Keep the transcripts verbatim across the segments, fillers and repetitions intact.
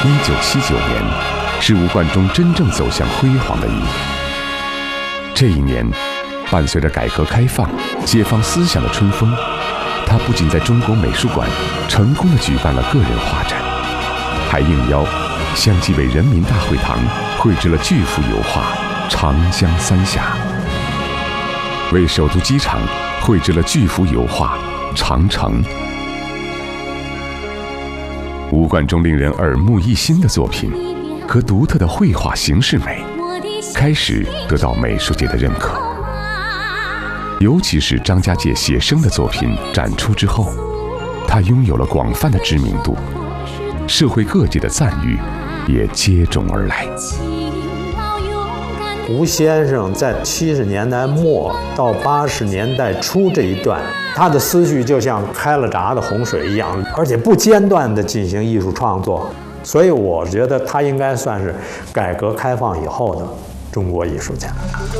一九七九年是吴冠中真正走向辉煌的一年。这一年，伴随着改革开放、解放思想的春风，他不仅在中国美术馆成功地举办了个人画展，还应邀相继为人民大会堂绘制了巨幅油画《长江三峡》，为首都机场绘制了巨幅油画《长城》。吴冠中令人耳目一新的作品和独特的绘画形式美，开始得到美术界的认可。尤其是张家界写生的作品展出之后，他拥有了广泛的知名度，社会各界的赞誉也接踵而来。 吴先生在七十年代末到八十年代初这一段，他的思绪就像开了闸的洪水一样，而且不间断地进行艺术创作，所以我觉得他应该算是改革开放以后的中国艺术家。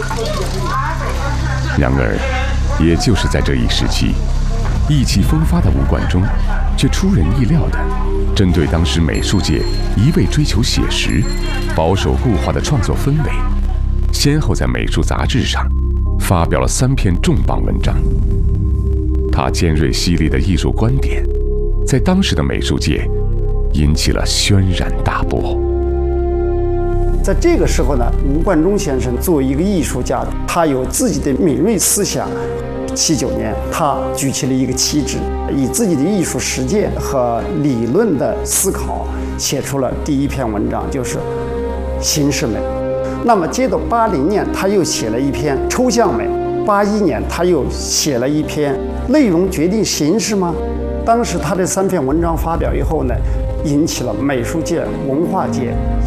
然而，也就是在这一时期，意气风发的吴冠中却出人意料地针对当时美术界一味追求写实、保守固化的创作氛围，先后在美术杂志上发表了三篇重磅文章。他尖锐犀利的艺术观点，在当时的美术界引起了轩然大波。 在这个时候呢，吴冠中先生作为一个艺术家，他有自己的敏锐思想。七九年，他举起了一个旗帜，以自己的艺术实践和理论的思考，写出了第一篇文章，就是《形式美》。那么接着八零年，他又写了一篇《抽象美》；八一年，他又写了一篇《内容决定形式吗》。当时他这三篇文章发表以后呢，引起了美术界、文化界